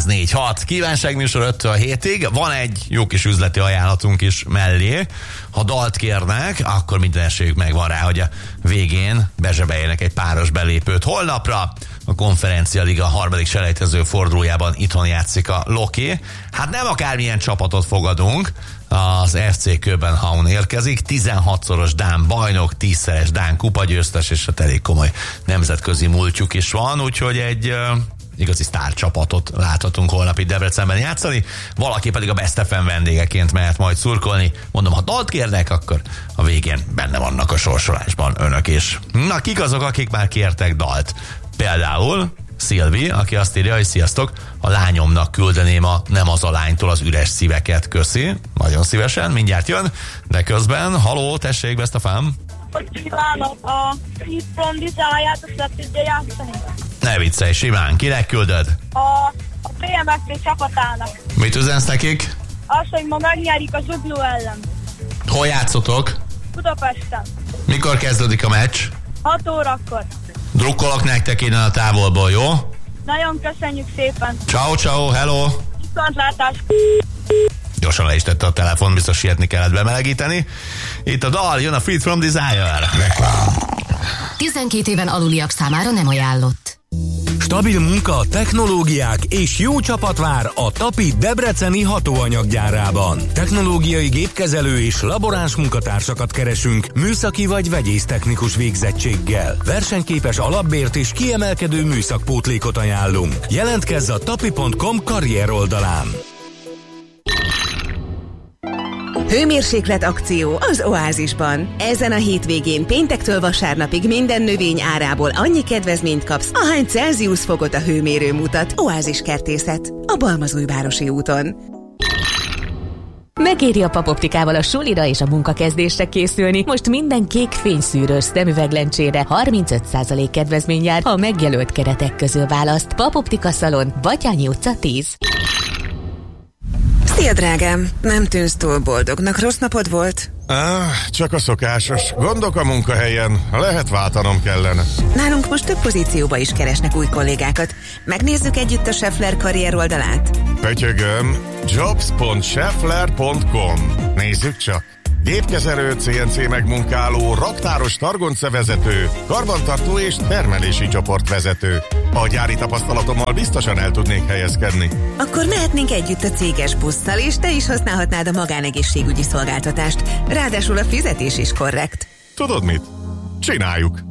061-877-0886. Kívánságműsor 5-től 7-ig. Van egy jó kis üzleti ajánlatunk is mellé. Ha dalt kérnek, akkor minden esélyük megvan rá, hogy a végén bezsebeljenek egy páros belépőt. Holnapra a Konferencia Liga harmadik selejtező fordulójában itthon játszik a Loki. Hát nem akármilyen csapatot fogadunk, az FC Köbenhavn érkezik, 16-szoros dán bajnok, 10-szeres dán kupagyőztes, és hát elég komoly nemzetközi múltjuk is van, úgyhogy egy igazi sztárcsapatot láthatunk holnap itt Debrecenben játszani, valaki pedig a Best FM vendégeként mehet majd szurkolni. Mondom, ha dalt kérnek, akkor a végén benne vannak a sorsolásban önök is. Na, kik azok, akik már kértek dalt? Például Szilvi, aki azt írja, hogy sziasztok, a lányomnak küldeném a Nem az a lánytól az üres szíveket, köszi, nagyon szívesen, mindjárt jön, de közben, haló, tessék, Best FM. Hogy kívánok, a Heat from Desire-t azt le tudja játszani? Ne viccelj, simán, kinek küldöd? A PMFP csapatának. Mit üzensz nekik? Azt, hogy ma megnyerik a Zugló ellen. Hol játszotok? Budapesten. Mikor kezdődik a meccs? 6 órakor. Drukkolok nektek innen a távolból, jó? Nagyon köszönjük szépen. Ciao, ciao, hello! Viszontlátás. Gyorsan le is tette a telefon, biztos sietni kellett bemelegíteni. Itt a dal, jön a Freed from Desire. 12 éven aluliak számára nem ajánlott. Stabil munka, technológiák és jó csapat vár a Tapi debreceni hatóanyaggyárában. Technológiai gépkezelő és laboráns munkatársakat keresünk műszaki vagy vegyésztechnikus végzettséggel. Versenyképes alapbért és kiemelkedő műszakpótlékot ajánlunk. Jelentkezz a tapi.com karrier oldalán. Hőmérséklet akció az Oázisban. Ezen a hétvégén péntektől vasárnapig minden növény árából annyi kedvezményt kapsz, ahány Celsius fokot a hőmérő mutat. Oázis kertészet a Balmazújvárosi úton. Megéri a Papoptikával a sulira és a munkakezdésre készülni. Most minden kék fényszűrős szemüveglencsére 35% kedvezmény jár, ha a megjelölt keretek közül választ. Papoptika Szalon, Batyányi utca 10. Szia, drágám! Nem tűnsz túl boldognak, rossz napod volt? Csak a szokásos. Gondok a munkahelyen. Lehet váltanom kellene. Nálunk most több pozícióba is keresnek új kollégákat. Megnézzük együtt a Schaeffler karrier oldalát? Pötyögöm, jobs.schaeffler.com. Nézzük csak. Gépkezelő, CNC megmunkáló, raktáros targoncevezető, karbantartó és termelési csoportvezető. A gyári tapasztalatommal biztosan el tudnék helyezkedni. Akkor mehetnénk együtt a céges busszal, és te is használhatnád a magánegészségügyi szolgáltatást. Ráadásul a fizetés is korrekt. Tudod mit? Csináljuk!